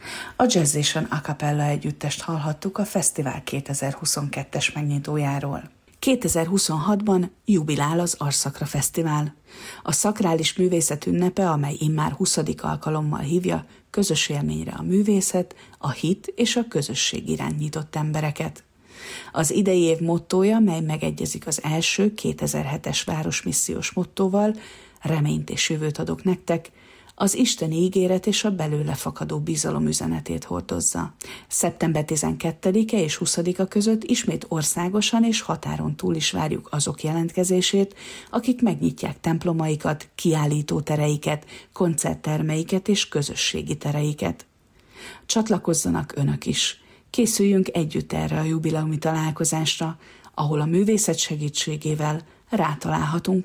A Jazzation a cappella együttest hallhattuk a fesztivál 2022-es megnyitójáról. 2026-ban jubilál az Arszakra Fesztivál. A szakrális művészet ünnepe, amely immár 20. alkalommal hívja közös élményre a művészet, a hit és a közösség iránt nyitott embereket. Az idei év mottója, mely megegyezik az első 2007-es városmissziós mottóval, reményt és jövőt adok nektek, az isteni ígéret és a belőle fakadó bizalom üzenetét hordozza. Szeptember 12-e és 20-a között ismét országosan és határon túl is várjuk azok jelentkezését, akik megnyitják templomaikat, kiállítótereiket, koncerttermeiket és közösségi tereiket. Csatlakozzanak önök is! Készüljünk együtt erre a jubileumi találkozásra, ahol a művészet segítségével rátalálhatunk